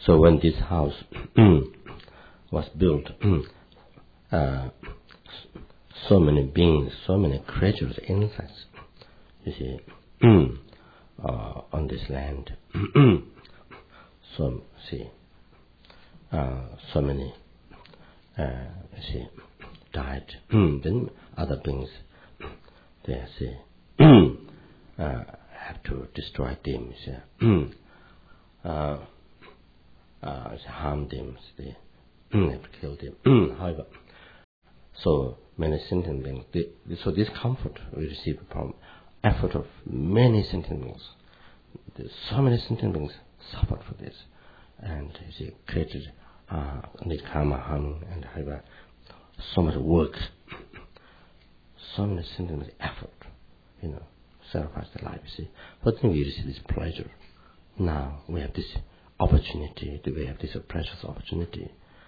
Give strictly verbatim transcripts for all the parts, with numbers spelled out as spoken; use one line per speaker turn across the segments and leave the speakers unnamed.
So when this house was built, uh, so many beings, so many creatures, insects, you see, uh, on this land. So see, uh, so many, uh, you see, died. Then other beings, they see, uh, have to destroy them, see, uh, uh, harm them, they have to kill them. However, so many sentient beings, they, so this comfort we receive from effort of many sentient beings. There's so many sentient beings suffered for this, and you see, created uh, need karma, harming, and however, so much work, so many sentient beings effort, you know, sacrifice their life. You see, but then we receive this pleasure. Now we have this opportunity. We have this precious opportunity.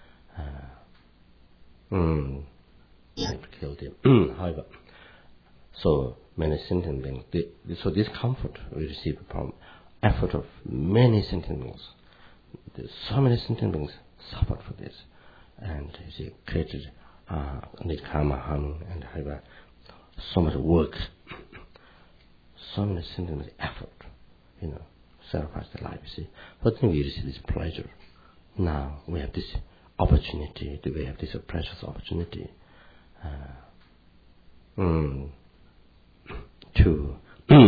Uh, mm, have to kill them. However, so many sentient beings, they, so this comfort we receive from effort of many sentient beings. There's so many sentient beings suffered for this, and you see, created uh, need karma, harming, and however, so much work, so many sentient beings effort, you know, sacrifice their life. You see, but then we receive this pleasure. Now we have this opportunity. We have this precious opportunity. Uh, mm, to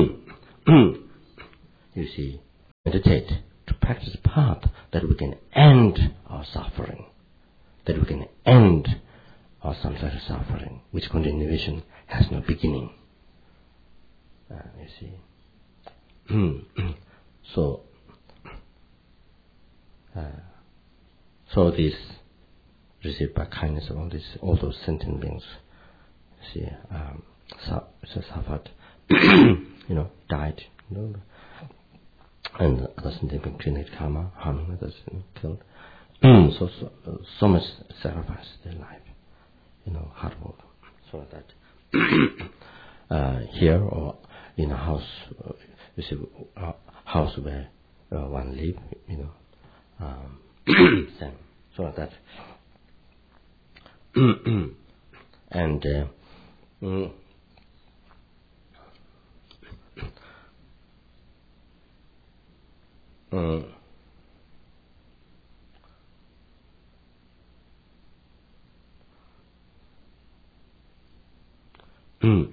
you see, meditate, to practice the path that we can end our suffering, that we can end our samsara suffering, which continuation has no beginning. Uh, you see, so uh, so this received by kindness of all these, all those sentient beings. See, um, so, so suffered, you know, died, you know, and others sentient beings created karma, harming others, you know, killed. so, so so much sacrifice their life, you know, hard work, so that uh, here or in a house, uh, you see, a house where uh, one live, you know, um, so that. And uh, mm, mm, mm,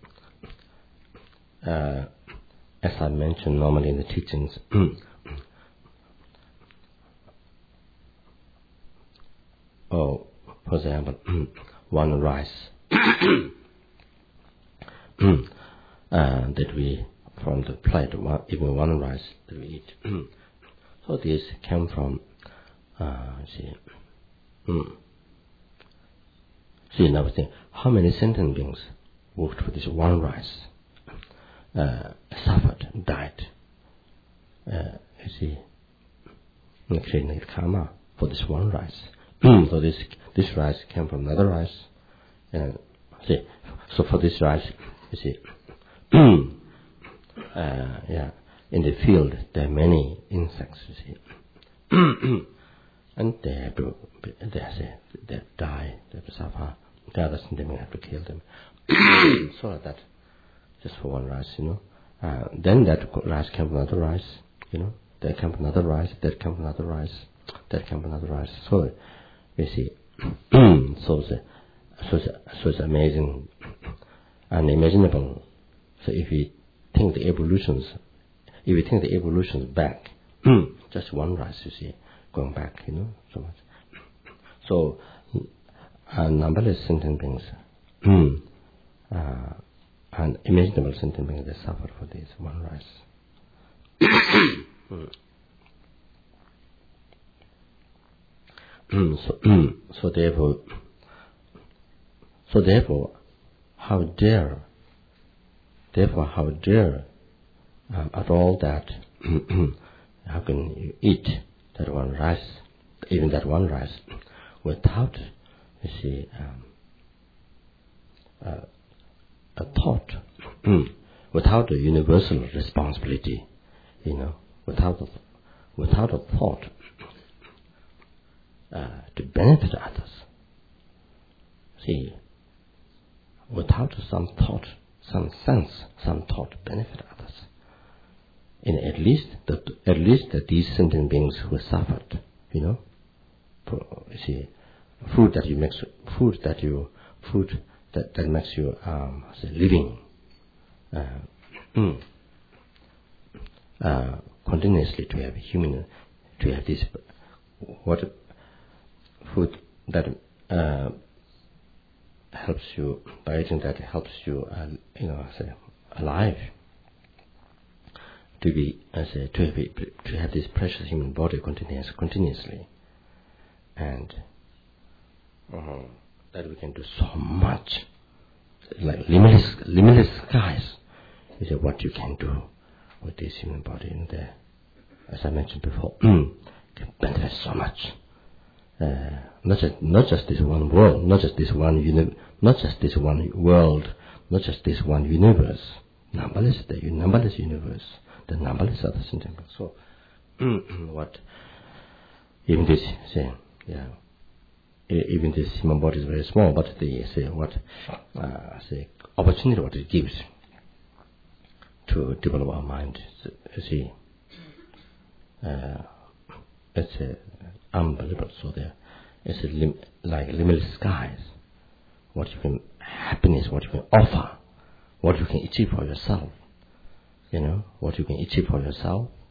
uh, as I mentioned normally in the teachings, oh, for example, one rice uh, that we, from the plate, one, even one rice that we eat. So this came from, uh, see, mm. see, now think, how many sentient beings worked for this one rice, uh, suffered, died, uh, you see, creating karma for this one rice. So this this rice came from another rice, and see, so for this rice, you see, uh, yeah, in the field there are many insects, you see, and they have to, they say, they have to die, they have to suffer. The others they may have to kill them. So that just for one rice, you know. Uh, then that rice came from another rice, you know. That came from another rice. That came from another rice. That came from another rice. So you see, so it's, so, it's, so it's amazing, unimaginable. So if we think the evolutions, if we think the evolutions back, just one rice, you see, going back, you know, so much. So, uh, numberless sentient beings, uh, and imaginable sentient beings, they suffer for this one rice. so, so therefore, so therefore, how dare, therefore, how dare, um, at all that, how can you eat that one rice, even that one rice, without, you see, um, uh, a thought, without a universal responsibility, you know, without a, without a thought uh, to benefit others. See, without some thought, some sense, some thought to benefit others, and at least the, at least the, these sentient beings who suffered, you know, for, see, food that you make, food that you, food that, that makes you um, say, living uh, mm, uh, continuously to have human, to have this what food that uh, helps you, by eating that helps you, uh, you know, say, alive. To be, as a, to have, to have this precious human body continuous, continuously, and uh, that we can do so much, like limitless, limitless skies, is what you can do with this human body. And uh, as I mentioned before, can benefit so much. Uh, not just not just this one world, not just this one uni- not just this one world, not just this one universe. Numberless, the numberless universe. The numberless other sentient. So, what? Even this, say, yeah, even this human body is very small, but the say what, uh, say opportunity what it gives to develop our mind. See, uh, it's uh, unbelievable. So there, it's a lim- like limitless skies. What you can happiness, what you can offer, what you can achieve for yourself. You know, what you can achieve for yourself,